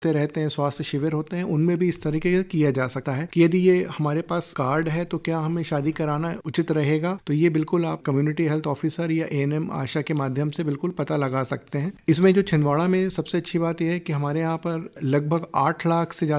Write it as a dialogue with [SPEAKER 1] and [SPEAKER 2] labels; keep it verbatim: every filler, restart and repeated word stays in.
[SPEAKER 1] रहते हैं, स्वास्थ्य शिविर होते हैं, उनमें भी इस तरीके से किया जा सकता है कि यदि ये हमारे पास कार्ड है तो क्या हमें शादी कराना उचित रहेगा। तो ये बिल्कुल आप कम्युनिटी हेल्थ ऑफिसर या एएनएम आशा के माध्यम से बिल्कुल पता लगा सकते हैं। इसमें जो छिंदवाड़ा में सबसे अच्छी बात यह है कि हमारे यहाँ पर लगभग आठ लाख से ज्यादा